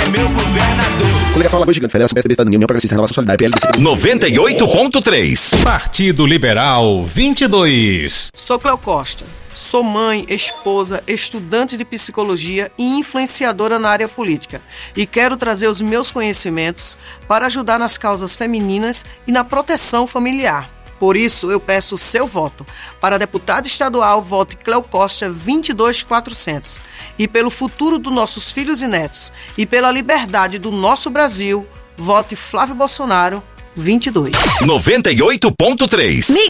meu governador. Coligação Alagoas Gigante, Federação PSDB, Cidadania, União Progressista, Renovação Solidária, PL, 98.3. Partido Liberal 22. Sou Cléo Costa. Sou mãe, esposa, estudante de psicologia e influenciadora na área política. E quero trazer os meus conhecimentos para ajudar nas causas femininas e na proteção familiar. Por isso, eu peço o seu voto. Para deputado estadual, vote Cléo Costa 22400. E pelo futuro dos nossos filhos e netos e pela liberdade do nosso Brasil, vote Flávio Bolsonaro 22. 98.3.